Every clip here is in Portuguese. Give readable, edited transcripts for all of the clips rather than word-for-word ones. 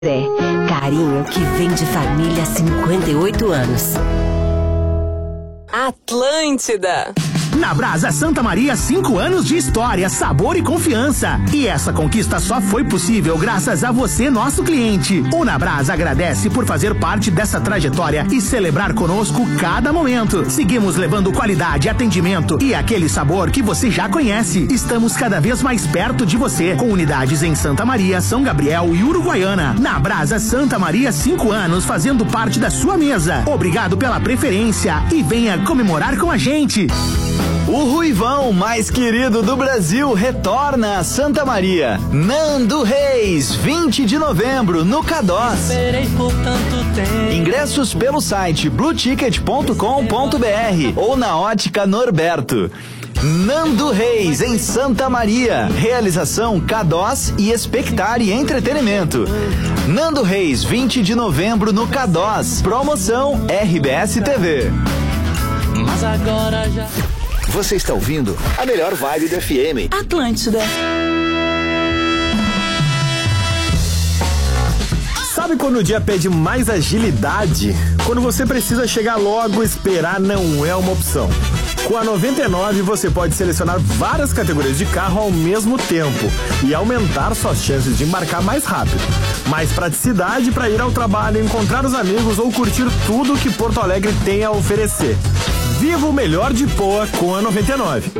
Carinho que vem de família há 58 anos. Atlântida. Na Brasa Santa Maria, 5 anos de história, sabor e confiança. E essa conquista só foi possível graças a você, nosso cliente. O Na Brasa agradece por fazer parte dessa trajetória e celebrar conosco cada momento. Seguimos levando qualidade, atendimento e aquele sabor que você já conhece. Estamos cada vez mais perto de você, com unidades em Santa Maria, São Gabriel e Uruguaiana. Na Brasa Santa Maria, 5 anos fazendo parte da sua mesa. Obrigado pela preferência e venha comemorar com a gente. O Ruivão mais querido do Brasil retorna a Santa Maria. Nando Reis, 20 de novembro, no Cadós. Ingressos pelo site blueticket.com.br ou na Ótica Norberto. Nando Reis, em Santa Maria. Realização Cadós e Expectare Entretenimento. Nando Reis, 20 de novembro, no Cadós. Promoção RBS TV. Mas agora já... Você está ouvindo a melhor vibe do FM. Atlântida. Sabe quando o dia pede mais agilidade? Quando você precisa chegar logo, esperar não é uma opção. Com a 99 você pode selecionar várias categorias de carro ao mesmo tempo e aumentar suas chances de embarcar mais rápido. Mais praticidade para ir ao trabalho, encontrar os amigos ou curtir tudo que Porto Alegre tem a oferecer. Viva o melhor de Poa com a 99.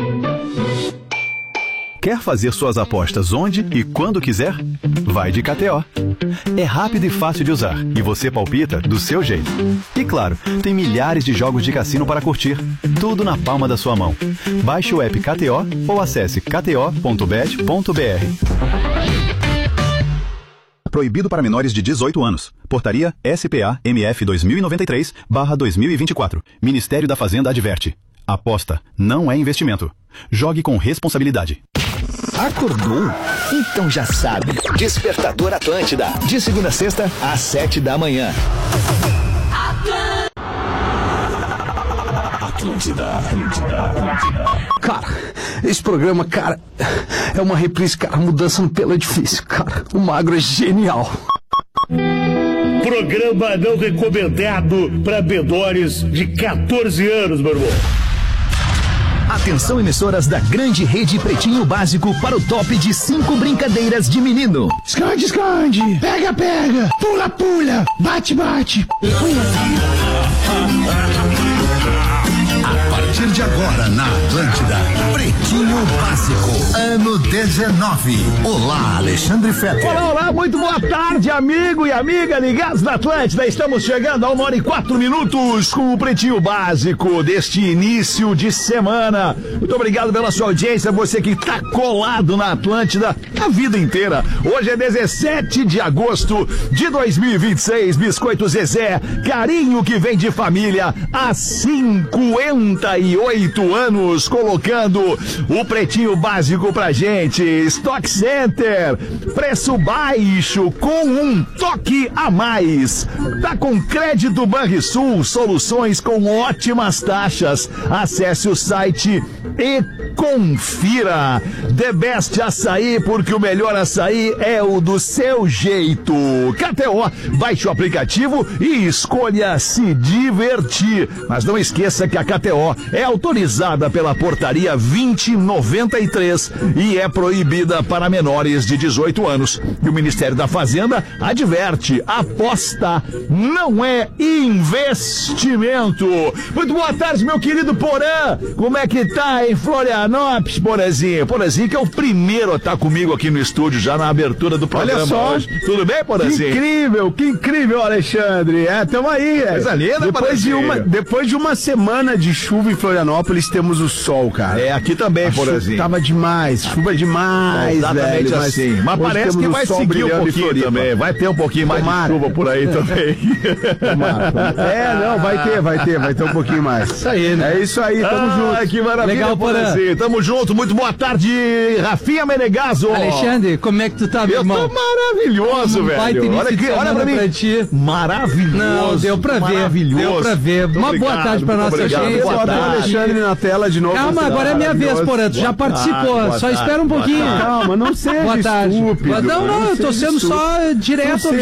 Quer fazer suas apostas onde e quando quiser? Vai de KTO. É rápido e fácil de usar e você palpita do seu jeito. E claro, tem milhares de jogos de cassino para curtir. Tudo na palma da sua mão. Baixe o app KTO ou acesse kto.bet.br. Proibido para menores de 18 anos. Portaria SPA-MF 2093/2024. Ministério da Fazenda adverte. Aposta não é investimento. Jogue com responsabilidade. Acordou? Então já sabe. Despertador Atlântida. De segunda a sexta, às 7 da manhã. Atlântida. Cara, esse programa, cara, é uma reprise, cara. Mudança no pelo é difícil, cara. O Magro é genial. Programa não recomendado para menores de 14 anos, meu irmão. Atenção, emissoras da grande rede Pretinho Básico, para o top de 5 brincadeiras de menino. Esconde, esconde. Pega, pega. Pula, pula. Bate, bate. A partir de agora na Atlântida, Pretinho Básico, ano 19. Olá, Alexandre Fetter. Olá, olá, muito boa tarde, amigo e amiga ligados na Atlântida. Estamos chegando a 1h04 com o Pretinho Básico deste início de semana. Muito obrigado pela sua audiência, você que está colado na Atlântida a vida inteira. Hoje é 17 de agosto de 2026, Biscoito Zezé, carinho que vem de família há 58 anos, colocando o Pretinho Básico pra gente. Stock Center, preço baixo com um toque a mais. Tá com crédito Banrisul, soluções com ótimas taxas. Acesse o site e confira. The Best Açaí, porque o melhor açaí é o do seu jeito. KTO, baixe o aplicativo e escolha se divertir. Mas não esqueça que a KTO é autorizada pela portaria 2093 e é proibida para menores de 18 anos. E o Ministério da Fazenda adverte: aposta não é investimento. Muito boa tarde, meu querido Porã. Como é que tá em Florianópolis, Porãzinho? Porãzinho que é o primeiro a estar comigo aqui no estúdio já na abertura do programa. Olha só. Hoje. Tudo bem, Porãzinho? Que incrível, Alexandre. Tamo aí, coisa linda, depois de uma semana de chuva em Florianópolis, temos o sol, cara. Aqui também, Porãzinho. Tava demais, chuva demais, exatamente velho, assim. Mas parece que vai seguir um pouquinho também. Vai ter um pouquinho mais de chuva por aí também. Não, vai ter um pouquinho mais. Isso aí, né? É isso aí, tamo junto. Que maravilha, legal, Porãzinho. Tamo junto, muito boa tarde, Rafinha Menegaso. Alexandre, como é que tu tá, meu irmão? Eu tô maravilhoso, velho. Olha pra mim. Ti. Maravilhoso. Não, deu pra ver. Maravilhoso. Deu pra ver. Uma boa tarde pra nossa gente. Boa tarde, Alexandre na tela de novo. Calma, agora é minha vez, Porã. Tu já participou. Só espera um pouquinho. Calma, não seja Boa tarde. estúpido. Não, eu tô sendo só direto.